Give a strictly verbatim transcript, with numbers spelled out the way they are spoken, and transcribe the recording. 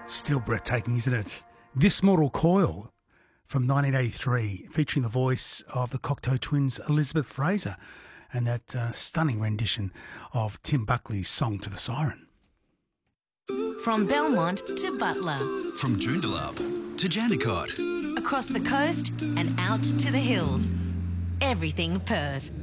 Still breathtaking, isn't it? This Mortal Coil from nineteen eighty-three, featuring the voice of the Cocteau Twins' Elizabeth Fraser and that uh, stunning rendition of Tim Buckley's Song to the Siren. From Belmont to Butler. From Joondalup to Jandakot. Across the coast and out to the hills. Everything Perth.